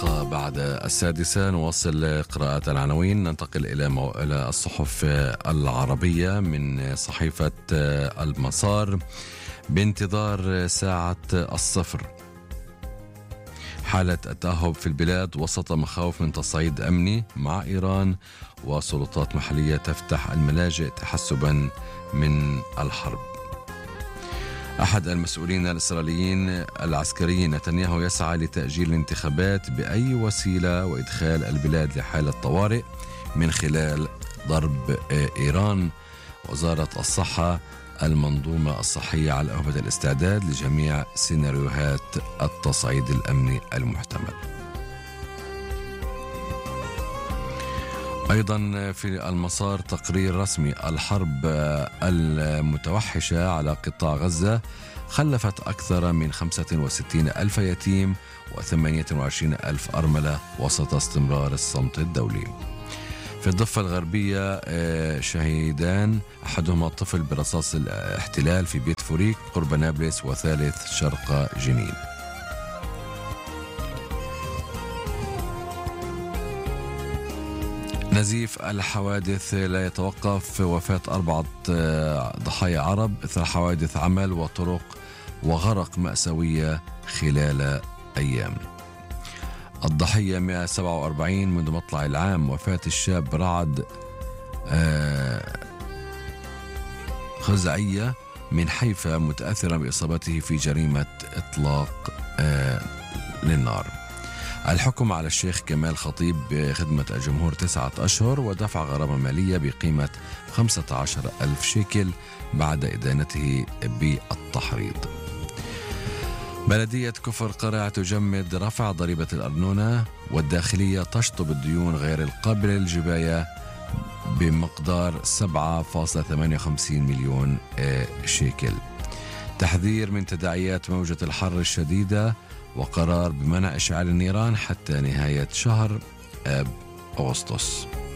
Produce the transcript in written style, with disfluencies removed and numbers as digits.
دقيقة بعد 6 نواصل قراءة العناوين. ننتقل إلى الصحف العربية من صحيفة المسار. بانتظار ساعة الصفر، حالة التأهب في البلاد وسط مخاوف من تصعيد أمني مع إيران، وسلطات محلية تفتح الملاجئ تحسبا من الحرب. أحد المسؤولين الإسرائيليين العسكريين نتنياهو يسعى لتأجيل الانتخابات بأي وسيلة وإدخال البلاد لحالة طوارئ من خلال ضرب إيران. وزارة الصحة: المنظومة الصحية على أهبة الاستعداد لجميع سيناريوهات التصعيد الأمني المحتمل. أيضا في المسار تقرير رسمي: الحرب المتوحشة على قطاع غزة خلفت أكثر من 65 ألف يتيم و28 ألف أرملة وسط استمرار الصمت الدولي. في الضفة الغربية شهيدان، أحدهما طفل برصاص الاحتلال في بيت فوريك قرب نابلس، وثالث شرق جنين. نزيف الحوادث لا يتوقف، وفاة 4 ضحايا عرب إثر حوادث عمل وطرق وغرق مأساوية خلال أيام. الضحية 147 منذ مطلع العام. وفاة الشاب رعد خزعية من حيفا متأثرا بإصابته في جريمة إطلاق للنار. الحكم على الشيخ كمال خطيب بخدمة الجمهور 9 أشهر ودفع غرامة مالية بقيمة 15,000 شيكل بعد إدانته بالتحريض. بلدية كفر قرع تجمد رفع ضريبة الأرنونة، والداخلية تشطب الديون غير القابلة للجباية بمقدار 7.58 مليون شيكل. تحذير من تداعيات موجة الحر الشديدة، وقرار بمنع إشعال النيران حتى نهاية شهر أغسطس.